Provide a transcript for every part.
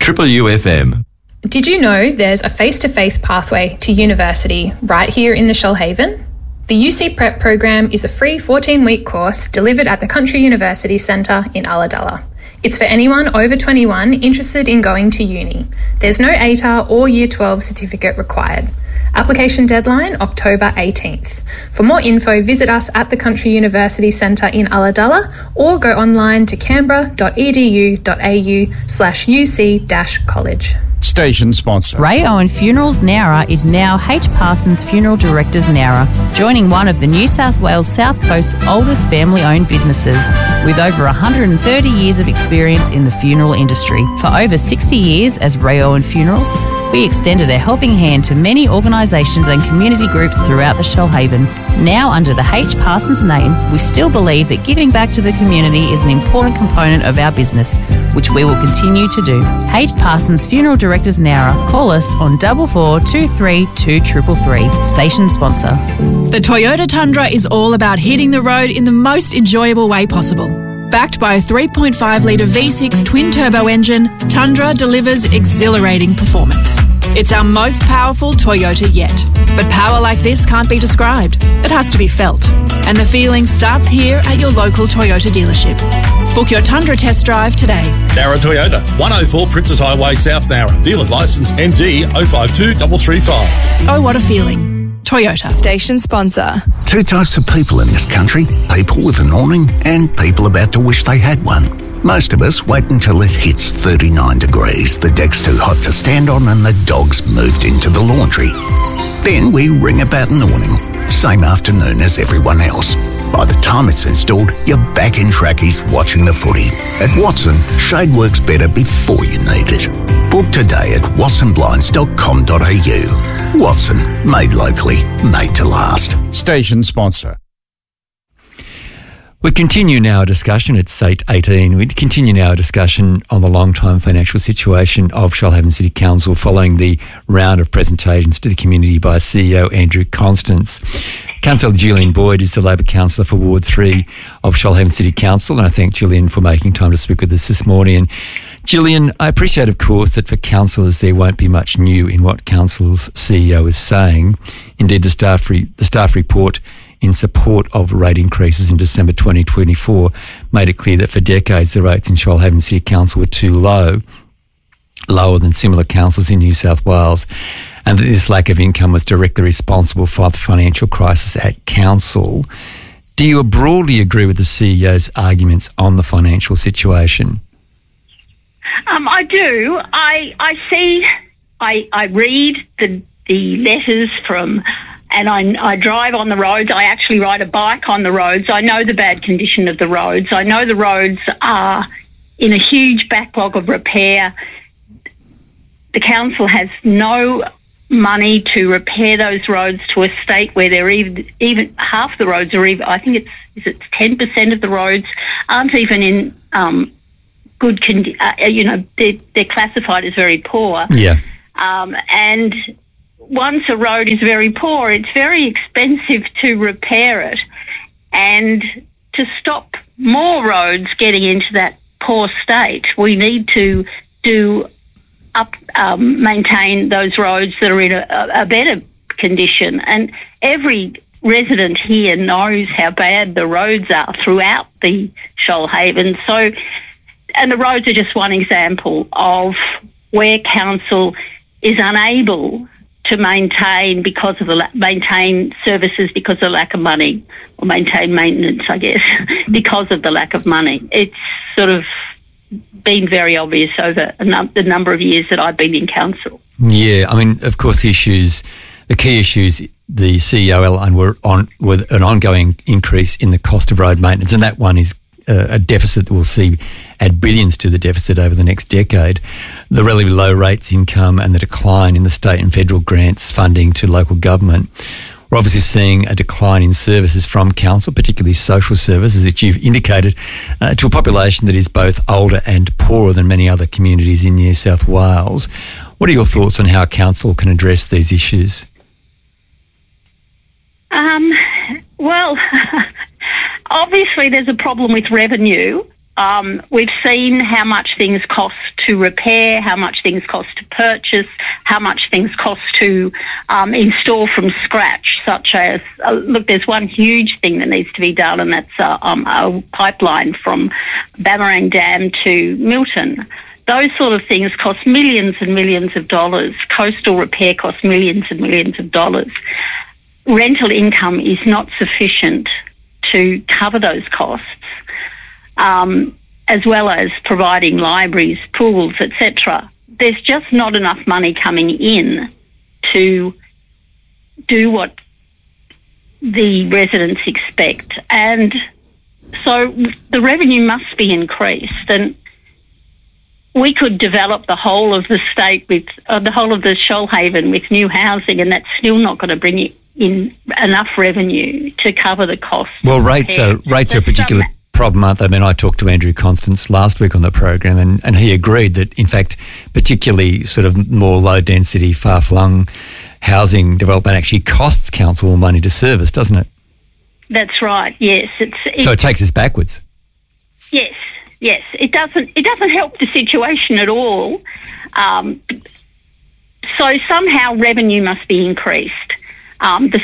Triple UFM. Did you know there's a face-to-face pathway to university right here in the Shoalhaven? The UC Prep program is a free 14-week course delivered at the Country University Centre in Ulladulla. It's for anyone over 21 interested in going to uni. There's no ATAR or Year 12 certificate required. Application deadline October 18th. For more info, visit us at the Country University Centre in Ulladulla or go online to canberra.edu.au/UC-college. Station sponsor. Ray Owen Funerals Nowra is now H. Parsons Funeral Directors Nowra, joining one of the New South Wales South Coast's oldest family-owned businesses with over 130 years of experience in the funeral industry. For over 60 years as Ray Owen Funerals, we extended a helping hand to many organisations and community groups throughout the Shoalhaven. Now, under the H. Parsons name, we still believe that giving back to the community is an important component of our business, which we will continue to do. H. Parsons Funeral Directors Nowra. Call us on 44 23 2333. Station sponsor. The Toyota Tundra is all about hitting the road in the most enjoyable way possible. Backed by a 3.5 litre V6 twin-turbo engine, Tundra delivers exhilarating performance. It's our most powerful Toyota yet. But power like this can't be described. It has to be felt. And the feeling starts here at your local Toyota dealership. Book your Tundra test drive today. Nowra Toyota, 104 Princess Highway, South Nowra. Dealer licence MD 052335. Oh, what a feeling. Toyota. Station sponsor. Two types of people in this country: people with an awning and people about to wish they had one. Most of us wait until it hits 39 degrees, the deck's too hot to stand on and the dog's moved into the laundry. Then we ring about an awning, same afternoon as everyone else. By the time it's installed, you're back in trackies watching the footy. At Watson, shade works better before you need it. Book today at watsonblinds.com.au. Watson, made locally, made to last. Station sponsor. We continue now our discussion. It's 8:18. We continue now our discussion on the long-time financial situation of Shoalhaven City Council following the round of presentations to the community by CEO Andrew Constance. Councillor Julian Boyd is the Labor Councillor for Ward 3 of Shoalhaven City Council, and I thank Julian for making time to speak with us this morning. And Julian, I appreciate, of course, that for councillors there won't be much new in what Council's CEO is saying. Indeed, the staff report in support of rate increases in December 2024 made it clear that for decades the rates in Shoalhaven City Council were too low, lower than similar councils in New South Wales, and that this lack of income was directly responsible for the financial crisis at council. Do you broadly agree with the CEO's arguments on the financial situation? I do. I see, I read the letters from, and I drive on the roads. I actually ride a bike on the roads. I know the bad condition of the roads. I know the roads are in a huge backlog of repair. The council has no money to repair those roads to a state where they're even half the roads are even, I think it's 10% of the roads aren't even in good condition. They're classified as very poor. Yeah. And once a road is very poor, it's very expensive to repair it. And to stop more roads getting into that poor state, we need to maintain those roads that are in a better condition. And every resident here knows how bad the roads are throughout the Shoalhaven. So, and the roads are just one example of where council is unable to maintain maintain services because of lack of money, or maintain maintenance, I guess, because of the lack of money. It's sort of been very obvious over the number of years that I've been in council. Yeah, I mean, of course, the key issues the CEO outlined were with an ongoing increase in the cost of road maintenance, and that one is a deficit that we'll see add billions to the deficit over the next decade. The relatively low rates income and the decline in the state and federal grants funding to local government. We're obviously seeing a decline in services from council, particularly social services, which you've indicated, to a population that is both older and poorer than many other communities in New South Wales. What are your thoughts on how council can address these issues? Well, obviously there's a problem with revenue. We've seen how much things cost to repair, how much things cost to purchase, how much things cost to install from scratch, such as, look, there's one huge thing that needs to be done, and that's a pipeline from Bamarang Dam to Milton. Those sort of things cost millions and millions of dollars. Coastal repair costs millions and millions of dollars. Rental income is not sufficient to cover those costs, as well as providing libraries, pools, etc. There's just not enough money coming in to do what the residents expect. And so the revenue must be increased. And we could develop the whole of the state with the whole of the Shoalhaven with new housing, and that's still not going to bring in enough revenue to cover the costs. Well, rates are a particular problem, aren't they? I mean, I talked to Andrew Constance last week on the program, and he agreed that, in fact, particularly sort of more low-density, far-flung housing development actually costs council more money to service, doesn't it? That's right. Yes, so it takes us backwards. Yes. Yes, it doesn't help the situation at all. So somehow revenue must be increased. The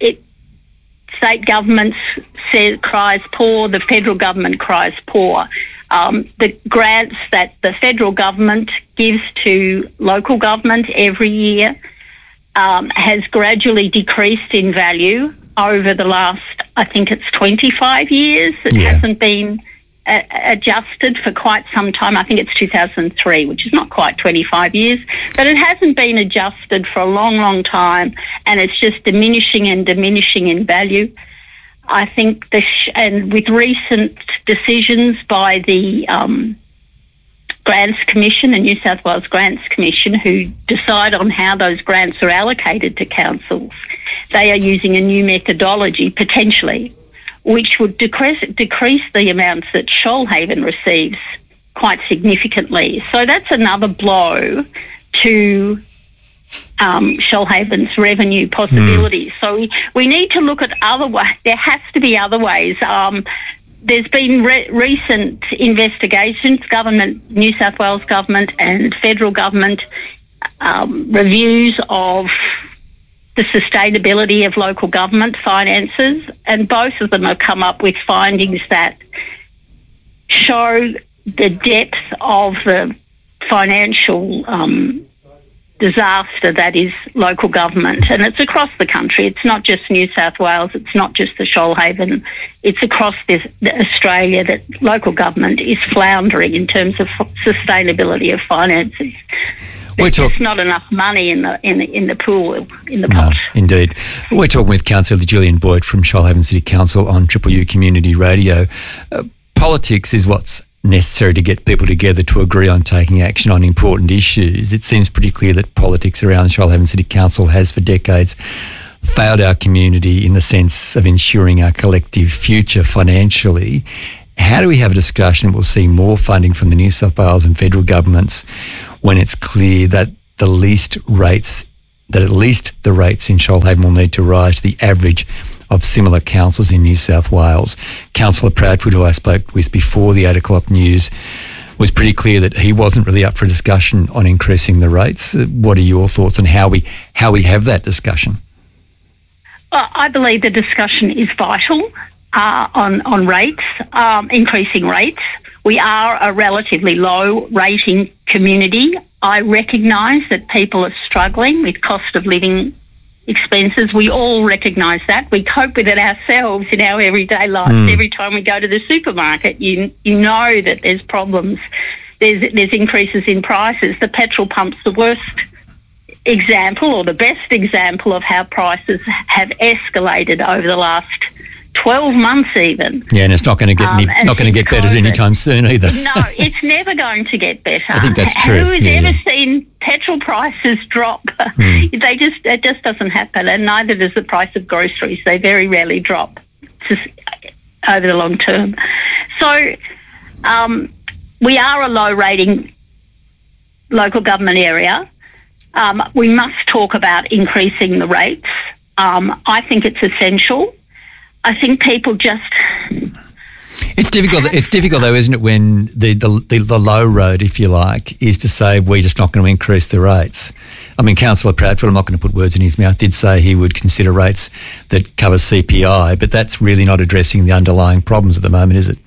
state government cries poor. The federal government cries poor. The grants that the federal government gives to local government every year has gradually decreased in value over the last, I think it's 25 years. It hasn't been adjusted for quite some time. I think it's 2003, which is not quite 25 years, but it hasn't been adjusted for a long, long time, and it's just diminishing and diminishing in value. I think and with recent decisions by the Grants Commission, the New South Wales Grants Commission, who decide on how those grants are allocated to councils, they are using a new methodology, potentially, which would decrease the amounts that Shoalhaven receives quite significantly. So that's another blow to Shoalhaven's revenue possibilities. So we need to look at other ways. There has to be other ways. There's been recent investigations, New South Wales government and federal government reviews of the sustainability of local government finances, and both of them have come up with findings that show the depth of the financial disaster that is local government. And it's across the country. It's not just New South Wales. It's not just the Shoalhaven. It's across Australia that local government is floundering in terms of sustainability of finances. There's just not enough money in the pool, in the pot. Indeed. We're talking with Councillor Gillian Boyd from Shoalhaven City Council on Triple U Community Radio. Politics is what's necessary to get people together to agree on taking action on important issues. It seems pretty clear that politics around Shoalhaven City Council has for decades failed our community in the sense of ensuring our collective future financially. How do we have a discussion that will see more funding from the New South Wales and federal governments when it's clear that at least the rates in Shoalhaven will need to rise to the average of similar councils in New South Wales? Councillor Proudfoot, who I spoke with before the 8 o'clock news, was pretty clear that he wasn't really up for a discussion on increasing the rates. What are your thoughts on how we have that discussion? I believe the discussion is vital on rates, increasing rates. We are a relatively low rating community. I recognise that people are struggling with cost of living expenses. We all recognise that. We cope with it ourselves in our everyday lives. Every time we go to the supermarket, you know that there's problems. There's increases in prices. The petrol pump's the worst example, or the best example, of how prices have escalated over the last 12 months even. Yeah, and it's not going to get better anytime soon either. No, it's never going to get better. I think that's true. Who has ever seen petrol prices drop? It just doesn't happen, and neither does the price of groceries. They very rarely drop over the long term. So we are a low rating local government area. We must talk about increasing the rates. I think it's essential. I think people just... It's difficult. It's difficult, though, isn't it, when the low road, if you like, is to say we're just not going to increase the rates. I mean, Councillor Pradford, I'm not going to put words in his mouth, did say he would consider rates that cover CPI, but that's really not addressing the underlying problems at the moment, is it?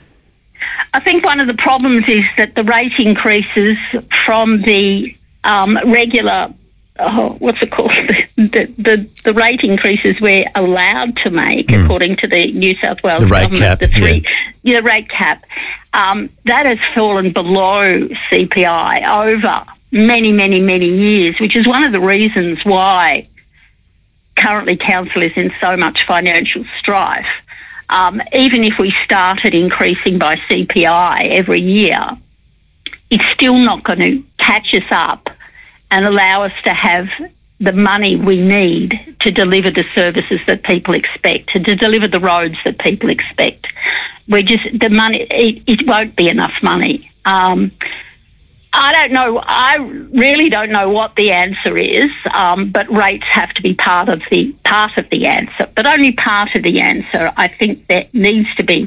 I think one of the problems is that the rate increases from the regular, what's it called? The rate increases we're allowed to make according to the New South Wales government. Cap, the rate cap. That has fallen below CPI over many, many, many years, which is one of the reasons why currently council is in so much financial strife. Even if we started increasing by CPI every year, it's still not going to catch us up and allow us to have the money we need to deliver the services that people expect, to deliver the roads that people expect. The money, it won't be enough money. I don't know. I really don't know what the answer is, but rates have to be part of the answer, but only part of the answer. I think that needs to be.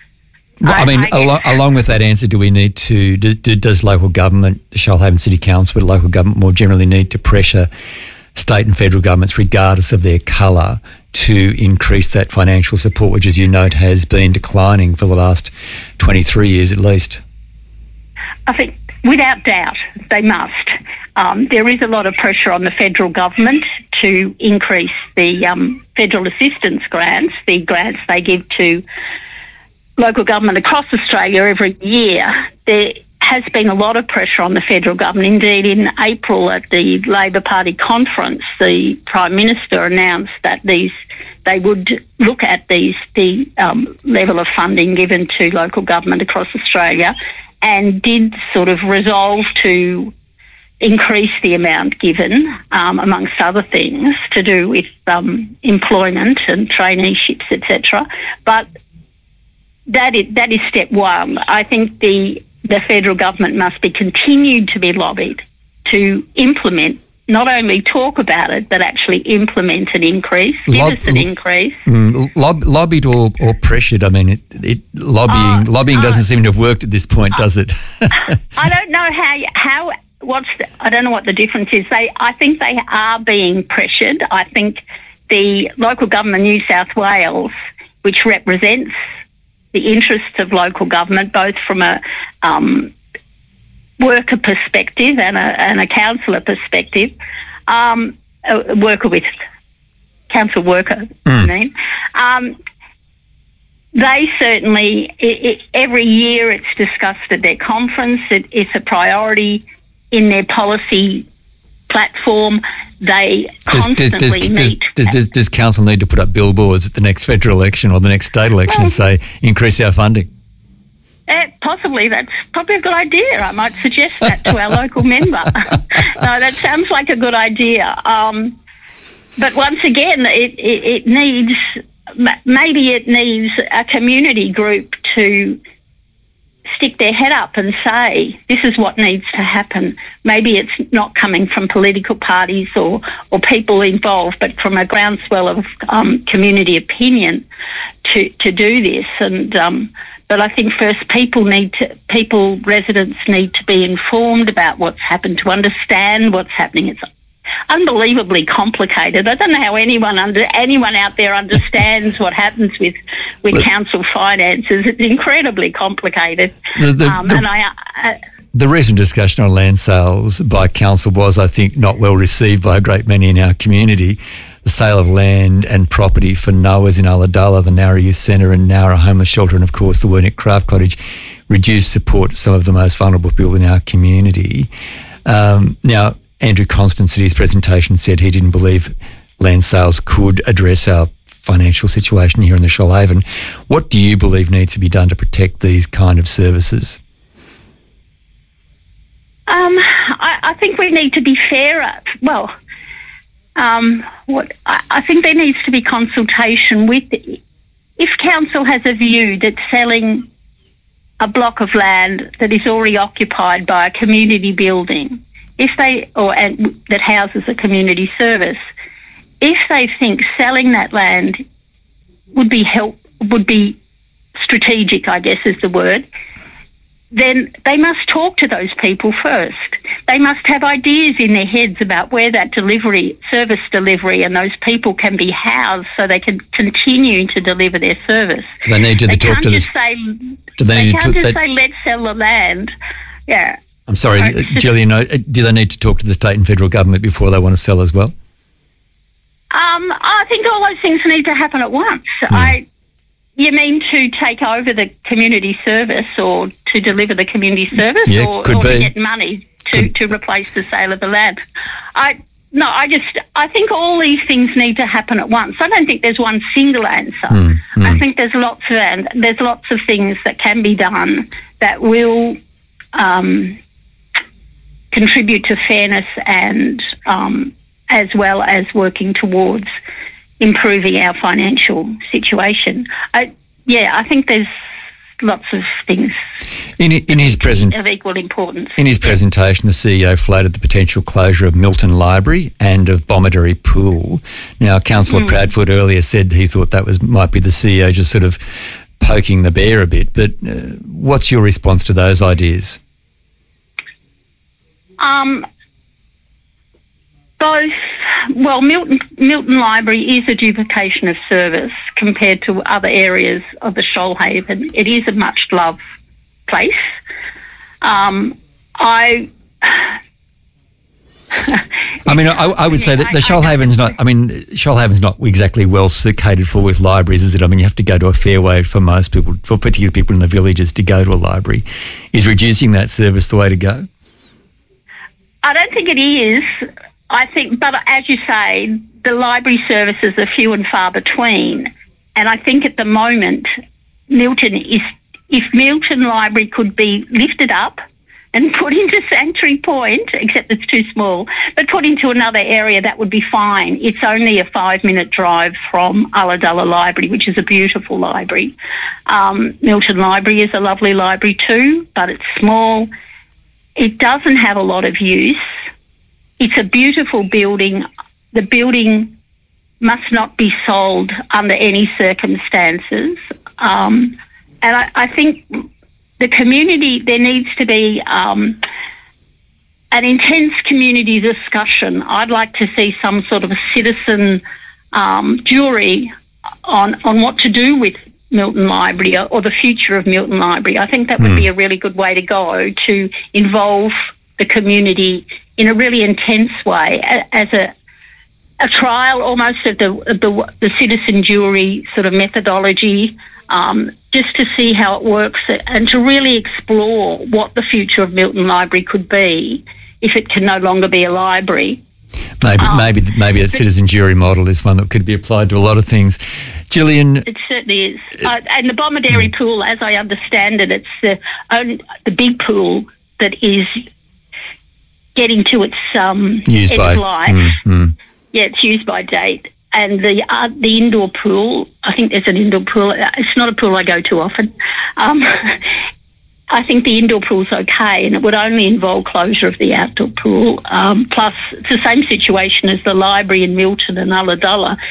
Along with that answer, do we need to? Does local government, the Shoalhaven City Council, but local government more generally, need to pressure state and federal governments, regardless of their colour, to increase that financial support, which, as you note, has been declining for the last 23 years at least? I think, without doubt, they must. There is a lot of pressure on the federal government to increase the federal assistance grants, the grants they give to local government across Australia every year. There has been a lot of pressure on the federal government. Indeed, in April at the Labor Party conference, the Prime Minister announced that they would look at the level of funding given to local government across Australia, and did sort of resolve to increase the amount given, amongst other things, to do with employment and traineeships, etc. But that is step one. I think the federal government must be continued to be lobbied to implement, not only talk about it, but actually implement an increase, increase. Lobbied or pressured? I mean, lobbying doesn't seem to have worked at this point, does it? I don't know I don't know what the difference is. I think they are being pressured. I think the local government New South Wales, which represents the interests of local government, both from a worker perspective and a councillor perspective, council worker, they certainly, every year it's discussed at their conference. It's a priority in their policy platform. They constantly meet. Does council need to put up billboards at the next federal election or the next state election and say, increase our funding? Possibly. That's probably a good idea. I might suggest that to our local member. No, that sounds like a good idea. But once again, it needs a community group to stick their head up and say, this is what needs to happen. Maybe it's not coming from political parties or people involved, but from a groundswell of community opinion to do this. And but I think first residents need to be informed about what's happened, to understand what's happening. It's unbelievably complicated. I don't know how anyone out there understands what happens with council finances. It's incredibly complicated. The recent discussion on land sales by council was, I think, not well received by a great many in our community. The sale of land and property for Noah's in Ulladulla, the Nowra Youth Centre and Nowra Homeless Shelter, and of course the Wernick Craft Cottage, reduced support to some of the most vulnerable people in our community. Now, Andrew Constance at his presentation said he didn't believe land sales could address our financial situation here in the Shoalhaven. What do you believe needs to be done to protect these kind of services? I think we need to be fairer. Well, I think there needs to be consultation with. If council has a view that selling a block of land that is already occupied by a community building, that houses a community service, if they think selling that land would be strategic, I guess is the word, then they must talk to those people first. They must have ideas in their heads about where that service delivery and those people can be housed so they can continue to deliver their service. Do they need to talk to this? They can't just say, let's sell the land. Yeah. I'm sorry, Gillian, do they need to talk to the state and federal government before they want to sell as well? I think all those things need to happen at once. You mean to take over the community service or to deliver the community service or to get money to replace the sale of the land? I think all these things need to happen at once. I don't think there's one single answer. I think there's lots of things that can be done that will contribute to fairness and as well as working towards improving our financial situation. I think there's lots of things in his of equal importance. In his presentation, the CEO floated the potential closure of Milton Library and of Bomaderry Pool. Now, Councillor Bradford earlier said he thought that might be the CEO just sort of poking the bear a bit, but what's your response to those ideas? Milton Library is a duplication of service compared to other areas of the Shoalhaven. It is a much-loved place. I would say that the Shoalhaven's not. I mean, Shoalhaven's not exactly well catered for with libraries, is it? I mean, you have to go to a fairway for most people, for particular people in the villages, to go to a library. Is reducing that service the way to go? I don't think it is. I think, but as you say, the library services are few and far between. And I think at the moment, if Milton Library could be lifted up and put into Sanctuary Point, except it's too small, but put into another area, that would be fine. It's only a 5-minute drive from Ulladulla Library, which is a beautiful library. Milton Library is a lovely library too, but it's small. It doesn't have a lot of use. It's a beautiful building. The building must not be sold under any circumstances. And I think the community, there needs to be an intense community discussion. I'd like to see some sort of a citizen jury on what to do with Milton Library or the future of Milton Library. I think that would be a really good way to go, to involve the community in a really intense way as a trial almost of the citizen jury sort of methodology, just to see how it works and to really explore what the future of Milton Library could be if it can no longer be a library. Maybe a citizen jury model is one that could be applied to a lot of things. Gillian? It certainly is. And the Bomaderry Pool, as I understand it, it's the big pool that is getting to its end of life. Yeah, it's used by date. And the indoor pool, I think there's an indoor pool. It's not a pool I go to often. I think the indoor pool's okay, and it would only involve closure of the outdoor pool. Plus, it's the same situation as the library in Milton and Ulladulla.